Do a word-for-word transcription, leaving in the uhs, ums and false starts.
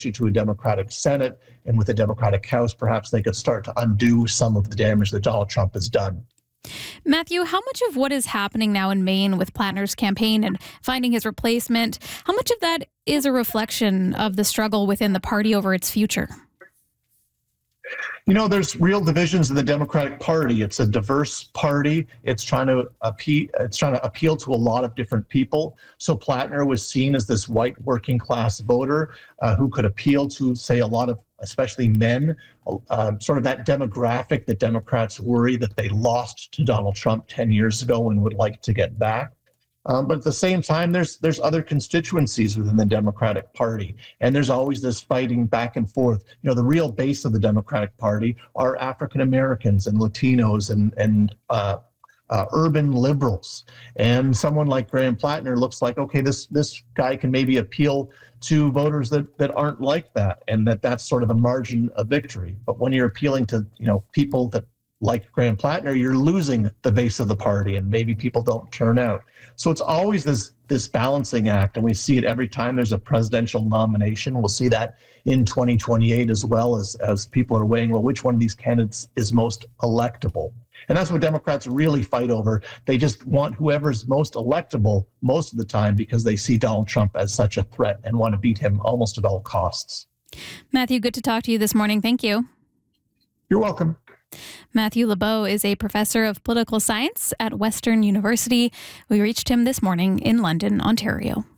to a Democratic Senate and with a Democratic House, perhaps they could start to undo some of the damage that Donald Trump has done. Matthew, how much of what is happening now in Maine with Plattner's campaign and finding his replacement, how much of that is a reflection of the struggle within the party over its future? You know, there's real divisions in the Democratic Party. It's a diverse party. It's trying to appeal, it's trying to appeal to a lot of different people. So Plattner was seen as this white working class voter uh, who could appeal to, say, a lot of, especially men, um, sort of that demographic that Democrats worry that they lost to Donald Trump ten years ago and would like to get back. Um, but at the same time, there's there's other constituencies within the Democratic Party, and there's always this fighting back and forth. You know, the real base of the Democratic Party are African Americans and Latinos and and uh, uh, urban liberals. And someone like Graham Plattner looks like, okay, this this guy can maybe appeal to voters that that aren't like that, and that that's sort of a margin of victory. But when you're appealing to, you know, people that like Graham Plattner, you're losing the base of the party, and maybe people don't turn out. So it's always this this balancing act, and we see it every time there's a presidential nomination. We'll see that in twenty twenty-eight as well, as, as people are weighing, well, which one of these candidates is most electable? And that's what Democrats really fight over. They just want whoever's most electable most of the time because they see Donald Trump as such a threat and want to beat him almost at all costs. Matthew, good to talk to you this morning. Thank you. You're welcome. Matthew LeBeau is a professor of political science at Western University. We reached him this morning in London, Ontario.